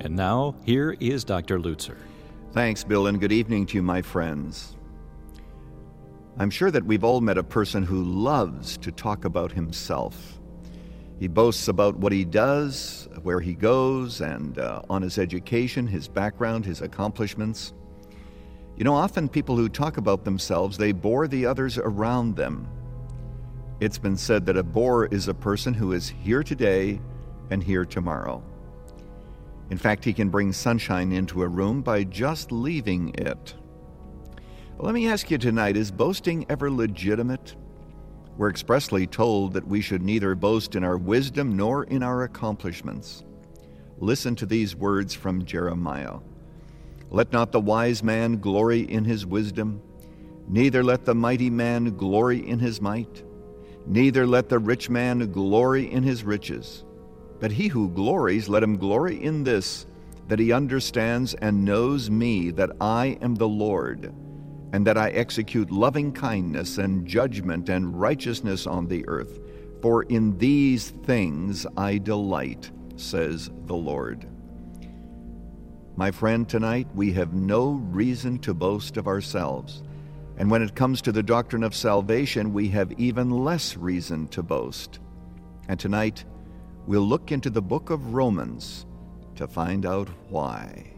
And now, here is Dr. Lutzer. Thanks, Bill, and good evening to you, my friends. I'm sure that we've all met a person who loves to talk about himself. He boasts about what he does, where he goes, and on his education, his background, his accomplishments. You know, often people who talk about themselves, they bore the others around them. It's been said that a bore is a person who is here today and here tomorrow. In fact, he can bring sunshine into a room by just leaving it. Well, let me ask you tonight, is boasting ever legitimate? We're expressly told that we should neither boast in our wisdom nor in our accomplishments. Listen to these words from Jeremiah. Let not the wise man glory in his wisdom, neither let the mighty man glory in his might, neither let the rich man glory in his riches. But he who glories, let him glory in this, that he understands and knows me, that I am the Lord, and that I execute loving kindness and judgment and righteousness on the earth. For in these things I delight, says the Lord. My friend, tonight we have no reason to boast of ourselves. And when it comes to the doctrine of salvation, we have even less reason to boast. And tonight we'll look into the book of Romans to find out why.